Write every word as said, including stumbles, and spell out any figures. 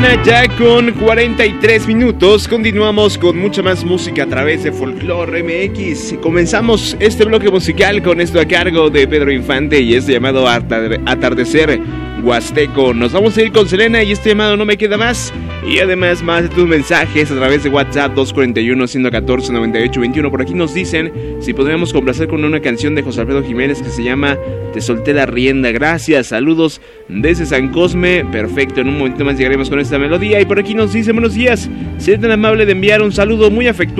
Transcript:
Ya con cuarenta y tres minutos, continuamos con mucha más música a través de Folklore M X. Comenzamos este bloque musical con esto a cargo de Pedro Infante y este llamado Atardecer Huasteco. Nos vamos a ir con Selena y este llamado No Me Queda Más. Y además más de tus mensajes a través de WhatsApp dos cuatro uno, uno uno cuatro, nueve ocho dos uno. Por aquí nos dicen si podríamos complacer con una canción de José Alfredo Jiménez que se llama Te solté la rienda. Gracias, saludos desde San Cosme. Perfecto, en un momento más llegaremos con esta melodía. Y por aquí nos dicen buenos días, si eres tan amable de enviar un saludo muy afectuoso